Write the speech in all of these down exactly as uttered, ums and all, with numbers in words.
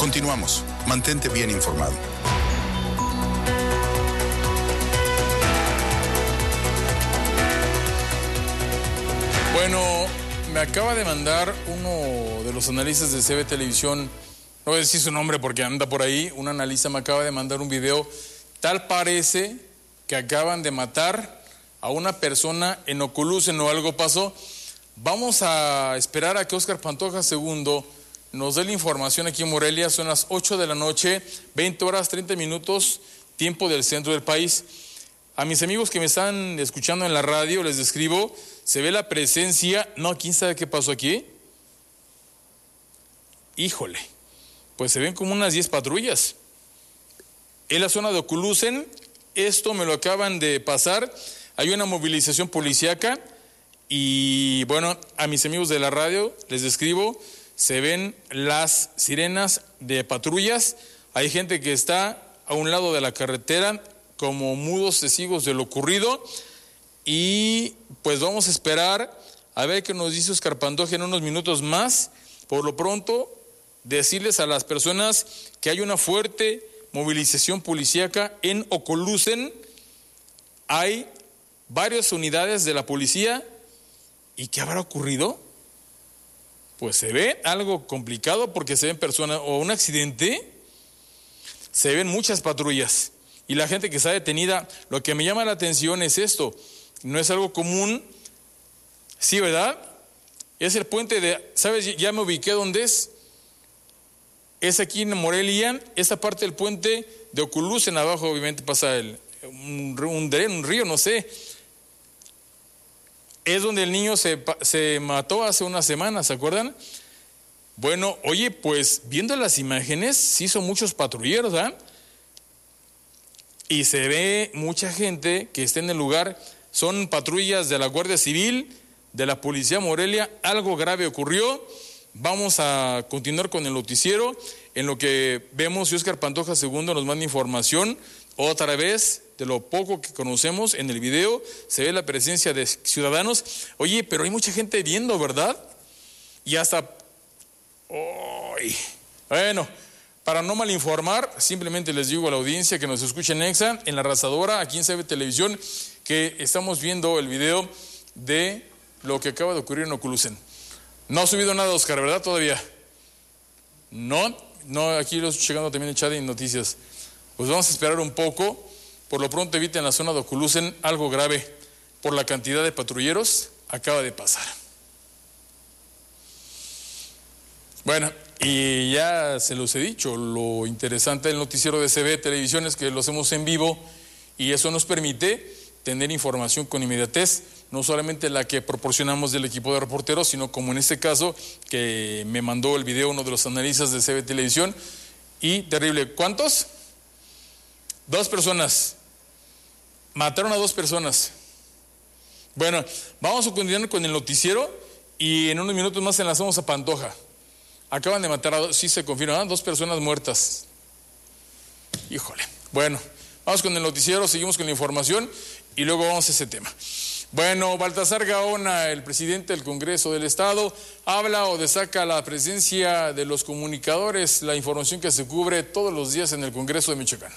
Continuamos. Mantente bien informado. Bueno, me acaba de mandar uno de los analistas de C B Televisión, no voy a decir su nombre porque anda por ahí, un analista me acaba de mandar un video. Tal parece que acaban de matar a una persona en Ocolúcen o algo pasó. Vamos a esperar a que Óscar Pantoja segundo nos dé la información aquí en Morelia. Son las ocho de la noche, veinte horas, treinta minutos, tiempo del centro del país. A mis amigos que me están escuchando en la radio les describo, se ve la presencia, no, ¿quién sabe qué pasó aquí? Híjole, pues se ven como unas diez patrullas. En la zona de Ocolúcen, esto me lo acaban de pasar, hay una movilización policíaca y bueno, a mis amigos de la radio les describo, se ven las sirenas de patrullas, hay gente que está a un lado de la carretera como mudos testigos de lo ocurrido y pues vamos a esperar a ver qué nos dice Óscar Pantoja en unos minutos más. Por lo pronto, decirles a las personas que hay una fuerte movilización policíaca en Ocolúcen, hay varias unidades de la policía. ¿Y qué habrá ocurrido? Pues se ve algo complicado porque se ven personas o un accidente, se ven muchas patrullas y la gente que está detenida. Lo que me llama la atención es esto, no es algo común, sí, ¿verdad? Es el puente de, ¿sabes? Ya me ubiqué dónde es. Es aquí en Morelia, esa parte del puente de Ocolúcen, abajo obviamente pasa el, un, un, un río, no sé. Es donde el niño se, se mató hace unas semanas, ¿se acuerdan? Bueno, oye, pues viendo las imágenes, sí son muchos patrulleros, ¿ah? Y se ve mucha gente que está en el lugar, son patrullas de la Guardia Civil, de la Policía Morelia, algo grave ocurrió. Vamos a continuar con el noticiero, en lo que vemos si Óscar Pantoja segundo nos manda información, otra vez, de lo poco que conocemos en el video, se ve la presencia de ciudadanos. Oye, pero hay mucha gente viendo, ¿verdad? Y hasta... ¡Uy! Bueno, para no malinformar, simplemente les digo a la audiencia que nos escucha en Exa, en La Arrasadora, aquí en C B Televisión, que estamos viendo el video de lo que acaba de ocurrir en Ocolúcen. No ha subido nada, Óscar, ¿verdad? Todavía. No, no, aquí lo estoy llegando también en chat y noticias. Pues vamos a esperar un poco. Por lo pronto eviten la zona de Ocolúcen algo grave por la cantidad de patrulleros. Acaba de pasar. Bueno, y ya se los he dicho, lo interesante del noticiero de C B Televisión es que lo hacemos en vivo y eso nos permite tener información con inmediatez, no solamente la que proporcionamos del equipo de reporteros, sino como en este caso que me mandó el video uno de los analistas de C B Televisión. Y terrible, ¿cuántos? Dos personas. Mataron a dos personas. Bueno, vamos a continuar con el noticiero y en unos minutos más enlazamos a Pantoja. Acaban de matar a dos, sí se confirma, ¿eh? Dos personas muertas. Híjole. Bueno, vamos con el noticiero, seguimos con la información y luego vamos a ese tema. Bueno, Baltasar Gaona, el presidente del Congreso del Estado, habla o destaca la presencia de los comunicadores, la información que se cubre todos los días en el Congreso de Michoacán.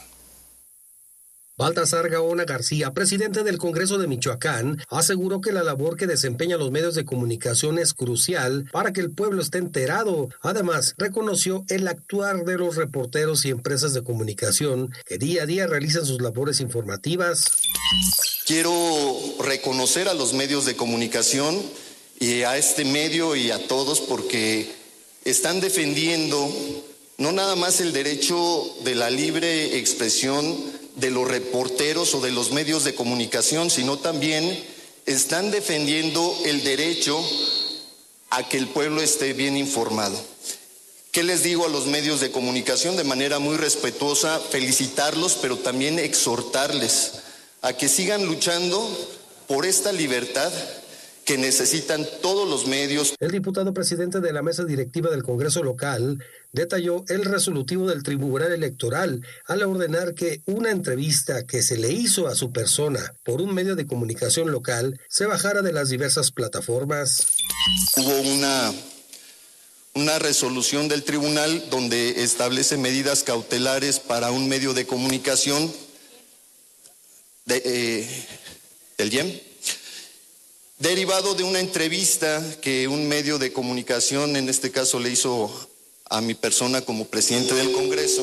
Baltasar Gaona García, presidente del Congreso de Michoacán, aseguró que la labor que desempeñan los medios de comunicación es crucial para que el pueblo esté enterado. Además, reconoció el actuar de los reporteros y empresas de comunicación que día a día realizan sus labores informativas. Quiero reconocer a los medios de comunicación y a este medio y a todos porque están defendiendo no nada más el derecho de la libre expresión de los reporteros o de los medios de comunicación, sino también están defendiendo el derecho a que el pueblo esté bien informado. ¿Qué les digo a los medios de comunicación? De manera muy respetuosa, felicitarlos, pero también exhortarles a que sigan luchando por esta libertad que necesitan todos los medios. El diputado presidente de la mesa directiva del Congreso local detalló el resolutivo del Tribunal Electoral al ordenar que una entrevista que se le hizo a su persona por un medio de comunicación local se bajara de las diversas plataformas. Hubo una, una resolución del tribunal donde establece medidas cautelares para un medio de comunicación de, eh, del I E M, derivado de una entrevista que un medio de comunicación, en este caso le hizo a mi persona como presidente del Congreso.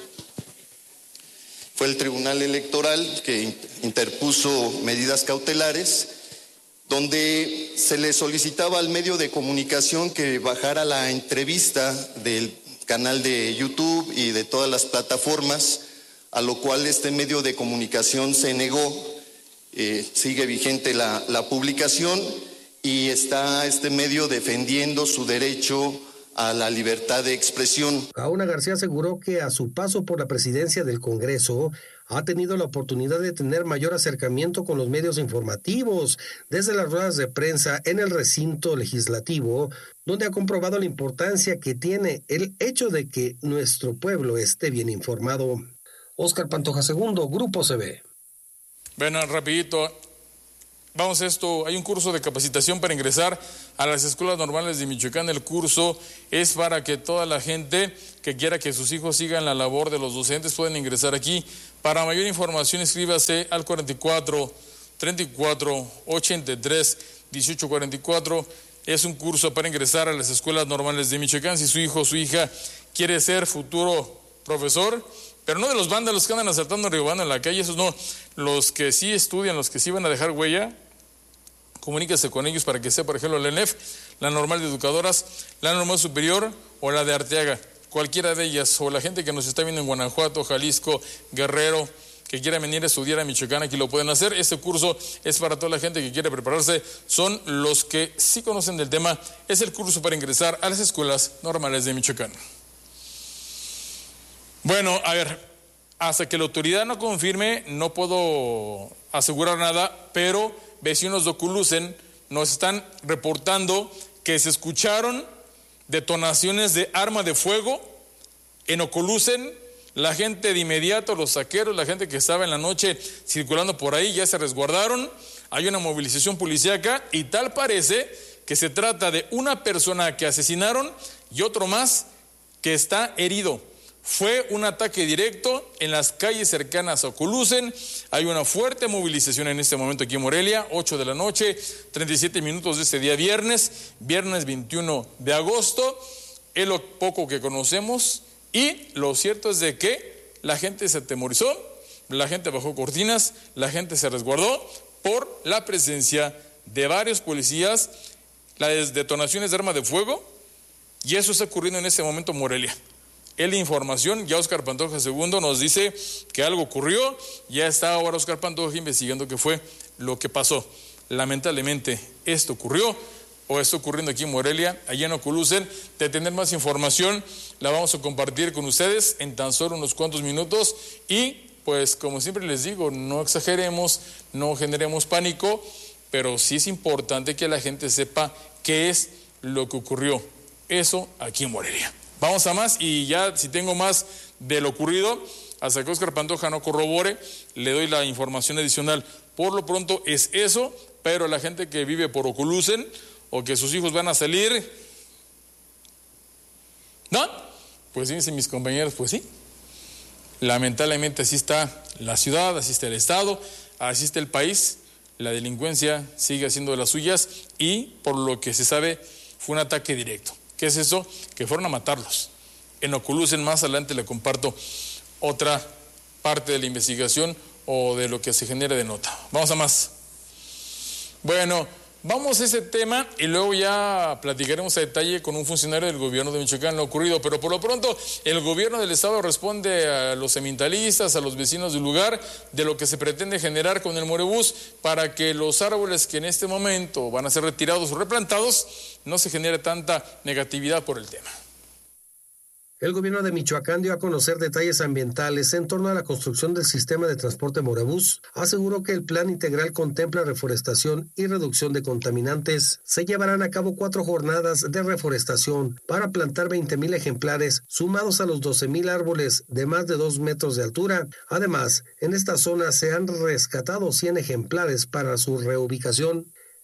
Fue el Tribunal Electoral que interpuso medidas cautelares, donde se le solicitaba al medio de comunicación que bajara la entrevista del canal de YouTube y de todas las plataformas, a lo cual este medio de comunicación se negó. Eh, sigue vigente la, la publicación y está este medio defendiendo su derecho a la libertad de expresión. Gaona García aseguró que a su paso por la presidencia del Congreso ha tenido la oportunidad de tener mayor acercamiento con los medios informativos, desde las ruedas de prensa en el recinto legislativo, donde ha comprobado la importancia que tiene el hecho de que nuestro pueblo esté bien informado. Óscar Pantoja segundo, Grupo C B. Bueno, rapidito, vamos a esto, hay un curso de capacitación para ingresar a las escuelas normales de Michoacán. El curso es para que toda la gente que quiera que sus hijos sigan la labor de los docentes puedan ingresar aquí. Para mayor información, escríbase al cuarenta y cuatro, treinta y cuatro, ochenta y tres, dieciocho cuarenta y cuatro. Es un curso para ingresar a las escuelas normales de Michoacán. Si su hijo o su hija quiere ser futuro profesor, pero no de los vándalos que andan asaltando y robando en la calle, esos no, los que sí estudian, los que sí van a dejar huella, comuníquese con ellos para que sea, por ejemplo, la E N E F, la Normal de Educadoras, la Normal Superior o la de Arteaga, cualquiera de ellas, o la gente que nos está viendo en Guanajuato, Jalisco, Guerrero, que quiera venir a estudiar a Michoacán, aquí lo pueden hacer. Este curso es para toda la gente que quiere prepararse, son los que sí conocen del tema, es el curso para ingresar a las escuelas normales de Michoacán. Bueno, a ver, hasta que la autoridad no confirme, no puedo asegurar nada, pero vecinos de Oculucen nos están reportando que se escucharon detonaciones de arma de fuego en Oculucen. La gente de inmediato, los saqueros, la gente que estaba en la noche circulando por ahí, ya se resguardaron. Hay una movilización policíaca y tal parece que se trata de una persona que asesinaron y otro más que está herido. Fue un ataque directo en las calles cercanas a Oculucen. Hay una fuerte movilización en este momento aquí en Morelia, ocho de la noche, treinta y siete minutos de este día viernes, viernes veintiuno de agosto. Es lo poco que conocemos y lo cierto es de que la gente se atemorizó, la gente bajó cortinas, la gente se resguardó por la presencia de varios policías, las detonaciones de arma de fuego, y eso está ocurriendo en este momento en Morelia. Es la información, ya Óscar Pantoja segundo nos dice que algo ocurrió, ya está ahora Óscar Pantoja investigando qué fue lo que pasó. Lamentablemente esto ocurrió, o está ocurriendo aquí en Morelia, allá en Oculucen. De tener más información, la vamos a compartir con ustedes en tan solo unos cuantos minutos y pues como siempre les digo, no exageremos, no generemos pánico, pero sí es importante que la gente sepa qué es lo que ocurrió, eso aquí en Morelia. Vamos a más y ya si tengo más de lo ocurrido, hasta que Óscar Pantoja no corrobore, le doy la información adicional. Por lo pronto es eso, pero la gente que vive por Oculucen o que sus hijos van a salir, ¿no? Pues dicen mis compañeros, pues sí. Lamentablemente así está la ciudad, así está el estado, así está el país. La delincuencia sigue haciendo de las suyas y por lo que se sabe fue un ataque directo. ¿Qué es eso? Que fueron a matarlos. En Oculucen más adelante le comparto otra parte de la investigación o de lo que se genera de nota. Vamos a más. Bueno, vamos a ese tema y luego ya platicaremos a detalle con un funcionario del gobierno de Michoacán lo ocurrido, pero por lo pronto el gobierno del estado responde a los ambientalistas, a los vecinos del lugar, de lo que se pretende generar con el Morebús para que los árboles que en este momento van a ser retirados o replantados no se genere tanta negatividad por el tema. El gobierno de Michoacán dio a conocer detalles ambientales en torno a la construcción del sistema de transporte Morebús. Aseguró que el plan integral contempla reforestación y reducción de contaminantes. Se llevarán a cabo cuatro jornadas de reforestación para plantar veinte mil ejemplares, sumados a los doce mil árboles de más de dos metros de altura. Además, en esta zona se han rescatado cien ejemplares para su reubicación.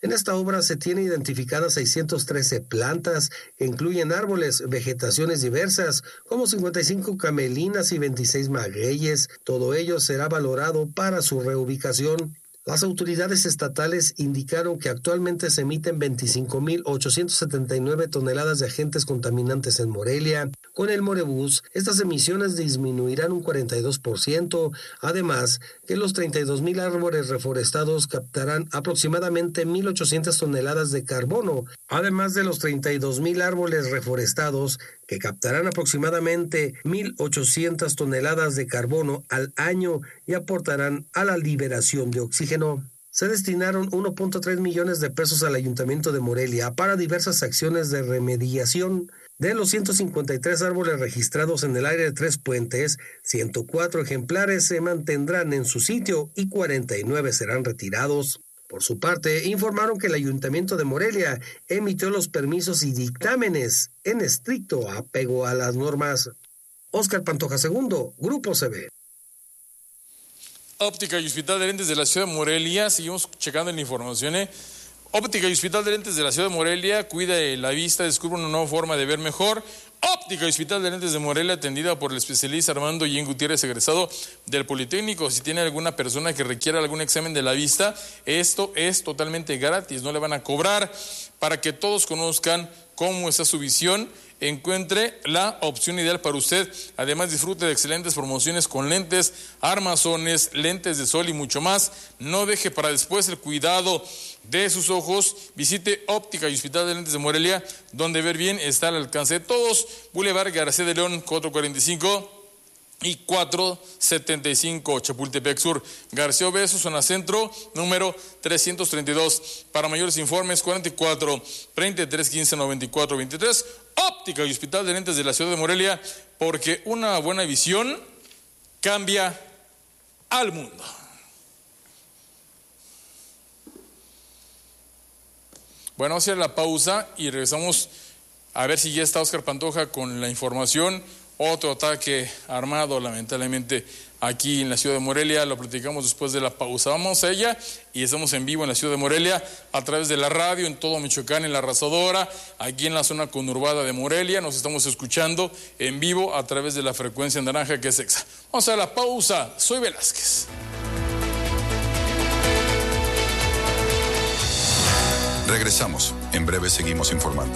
En esta obra se tiene identificadas seiscientas trece plantas que incluyen árboles, vegetaciones diversas, como cincuenta y cinco camelinas y veintiséis magueyes. Todo ello será valorado para su reubicación. Las autoridades estatales indicaron que actualmente se emiten veinticinco mil ochocientos setenta y nueve toneladas de agentes contaminantes en Morelia. Con el Morebús, estas emisiones disminuirán un cuarenta y dos por ciento, además que los treinta y dos mil árboles reforestados captarán aproximadamente mil ochocientas toneladas de carbono, además de los treinta y dos mil árboles reforestados que captarán aproximadamente mil ochocientas toneladas de carbono al año y aportarán a la liberación de oxígeno. Se destinaron uno punto tres millones de pesos al Ayuntamiento de Morelia para diversas acciones de remediación. De los ciento cincuenta y tres árboles registrados en el área de Tres Puentes, ciento cuatro ejemplares se mantendrán en su sitio y cuarenta y nueve serán retirados. Por su parte, informaron que el Ayuntamiento de Morelia emitió los permisos y dictámenes en estricto apego a las normas. Óscar Pantoja segundo, Grupo C B. Óptica y Hospital de Lentes de la Ciudad de Morelia, seguimos checando la información, ¿eh? Óptica y Hospital de Lentes de la Ciudad de Morelia, cuida de la vista, descubre una nueva forma de ver mejor. Óptica y Hospital de Lentes de Morelia, atendida por el especialista Armando Guillén Gutiérrez, egresado del Politécnico. Si tiene alguna persona que requiera algún examen de la vista, esto es totalmente gratis, no le van a cobrar. Para que todos conozcan cómo está su visión, encuentre la opción ideal para usted. Además, disfrute de excelentes promociones con lentes, armazones, lentes de sol y mucho más. No deje para después el cuidado de sus ojos. Visite Óptica y Hospital de Lentes de Morelia, donde ver bien está al alcance de todos. Boulevard García de León, cuatrocientos cuarenta y cinco y cuatrocientos setenta y cinco, Chapultepec Sur. García Obeso, zona centro, número trescientos treinta y dos. Para mayores informes, cuarenta y cuatro, treinta y tres, quince, noventa y cuatro, veintitrés. Óptica y Hospital de Lentes de la Ciudad de Morelia, porque una buena visión cambia al mundo. Bueno, vamos a hacer la pausa y regresamos a ver si ya está Óscar Pantoja con la información. Otro ataque armado, lamentablemente, aquí en la ciudad de Morelia. Lo platicamos después de la pausa. Vamos a ella y estamos en vivo en la ciudad de Morelia a través de la radio, en todo Michoacán, en La Arrasadora, aquí en la zona conurbada de Morelia. Nos estamos escuchando en vivo a través de la frecuencia naranja, que es Exa. Vamos a la pausa. Soy Velázquez. Regresamos. En breve seguimos informando.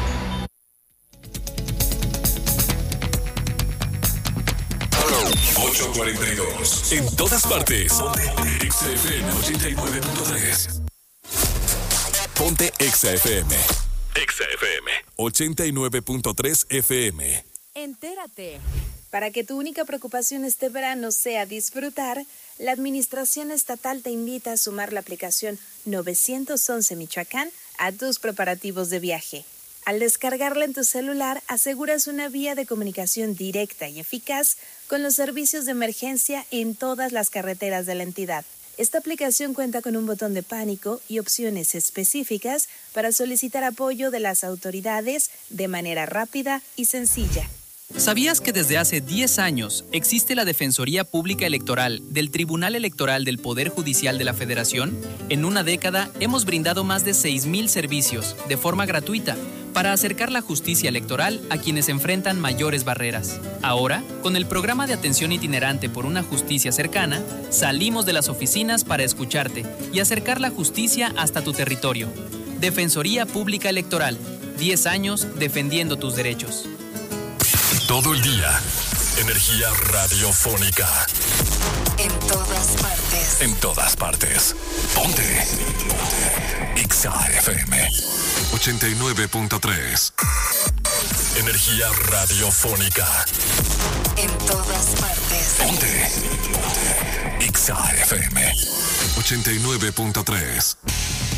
ocho cuarenta y dos. En todas partes. Ponte Exa F M ochenta y nueve punto tres. Ponte Exa F M. Exa F M ochenta y nueve punto tres F M. Entérate. Para que tu única preocupación este verano sea disfrutar, la Administración Estatal te invita a sumar la aplicación novecientos once Michoacán a tus preparativos de viaje. Al descargarla en tu celular, aseguras una vía de comunicación directa y eficaz con los servicios de emergencia en todas las carreteras de la entidad. Esta aplicación cuenta con un botón de pánico y opciones específicas para solicitar apoyo de las autoridades de manera rápida y sencilla. ¿Sabías que desde hace diez años existe la Defensoría Pública Electoral del Tribunal Electoral del Poder Judicial de la Federación? En una década hemos brindado más de seis mil servicios de forma gratuita para acercar la justicia electoral a quienes enfrentan mayores barreras. Ahora, con el programa de atención itinerante por una justicia cercana, salimos de las oficinas para escucharte y acercar la justicia hasta tu territorio. Defensoría Pública Electoral, diez años defendiendo tus derechos. Todo el día, energía radiofónica. En todas partes. En todas partes. Ponte. Ponte. Exa F M ochenta y nueve punto tres. Energía radiofónica. En todas partes. Ponte. Ponte. Exa F M ochenta y nueve punto tres.